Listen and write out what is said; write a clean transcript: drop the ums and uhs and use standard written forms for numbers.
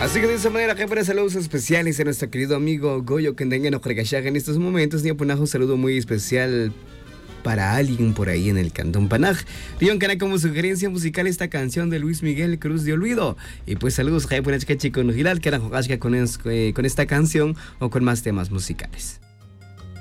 Así que de esa manera, que para saludos especiales a nuestro querido amigo Goyo Kendengeno Cregachaga en estos momentos. Ni un saludo muy especial para alguien por ahí en el Cantón Panaj. Rion Cana como sugerencia musical esta canción de Luis Miguel Cruz de Olvido. Y pues saludos, con Gilal, que con esta canción o con más temas musicales.